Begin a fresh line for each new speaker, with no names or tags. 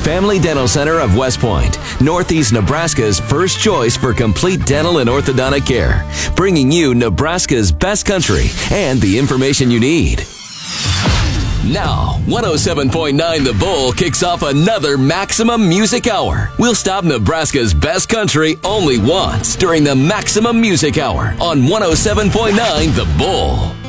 Family Dental Center of West Point, Northeast Nebraska's first choice for complete dental and orthodontic care, bringing you Nebraska's best country and the information you need. Now, 107.9 The Bull kicks off another Maximum Music Hour. We'll stop Nebraska's best country only once during the Maximum Music Hour on 107.9 The Bull.